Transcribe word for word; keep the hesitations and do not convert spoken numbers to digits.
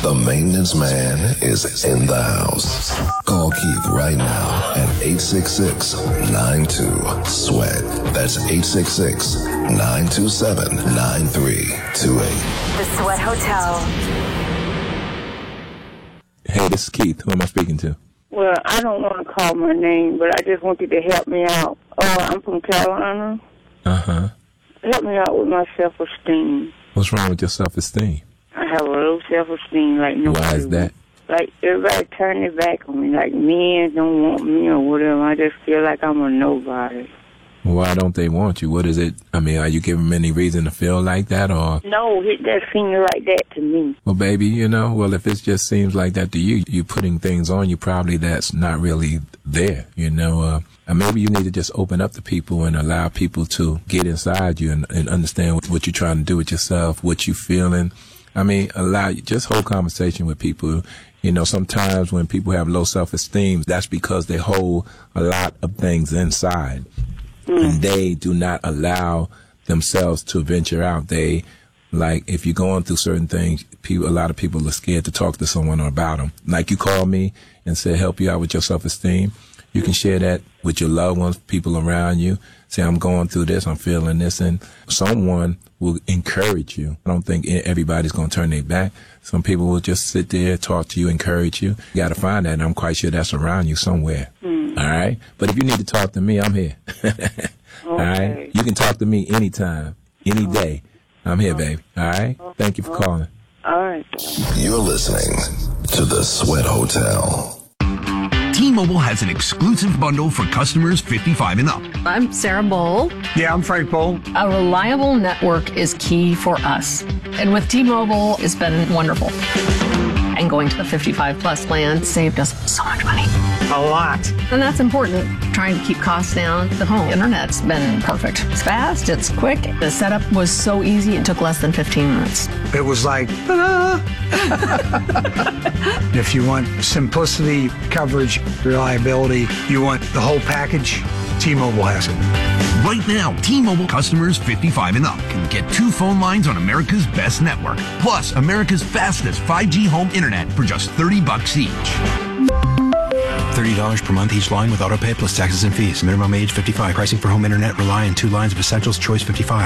The maintenance man is in the house. Call Keith right now at eight six six, nine two, sweat. That's eight six six, nine two seven, nine three two eight. The Sweat Hotel. Hey, this is Keith. Who am I speaking to? Well, I don't want to call my name, but I just want you to help me out. Oh, I'm from Carolina. Uh-huh. Help me out with my self-esteem. What's wrong with your self-esteem? I have a low self-esteem like nobody. Why is that? Like, everybody turn their back on me. Like, men don't want me or whatever. I just feel like I'm a nobody. Why don't they want you? What is it? I mean, are you giving them any reason to feel like that, or? No, it doesn't seem like that to me. Well, baby, you know, well, if it just seems like that to you, you're putting things on you probably that's not really there, you know. Uh, and maybe you need to just open up to people and allow people to get inside you and, and understand what, what you're trying to do with yourself, what you're feeling. I mean, allow you, just hold conversation with people. You know, sometimes when people have low self-esteem, that's because they hold a lot of things inside. Mm. And they do not allow themselves to venture out. They, like, if you're going through certain things, people, a lot of people are scared to talk to someone about them. Like you call me and say, help you out with your self-esteem. You can share that with your loved ones, people around you. Say, I'm going through this, I'm feeling this, and someone will encourage you. I don't think everybody's going to turn their back. Some people will just sit there, talk to you, encourage you. You got to find that, and I'm quite sure that's around you somewhere. Mm. All right? But if you need to talk to me, I'm here. Okay. All right? You can talk to me anytime, any day. I'm here, baby. All right? Thank you for calling. All right. You're listening to The Sweat Hotel. T-Mobile has an exclusive bundle for customers fifty-five and up. I'm Sarah Bowl. Yeah, I'm Frank Bowl. A reliable network is key for us. And with T-Mobile, it's been wonderful. And going to the fifty-five plus plan saved us so much money. A lot. And that's important. Trying to keep costs down. The home internet's been perfect. It's fast, it's quick. The setup was so easy, it took less than fifteen minutes. It was like, ta-da! If you want simplicity, coverage, reliability, you want the whole package, T-Mobile has it. Right now, T-Mobile customers fifty-five and up can get two phone lines on America's best network, plus America's fastest five G home internet for just thirty bucks each. thirty dollars per month each line with autopay plus taxes and fees. Minimum age fifty-five. Pricing for home internet rely on two lines of Essentials Choice fifty-five.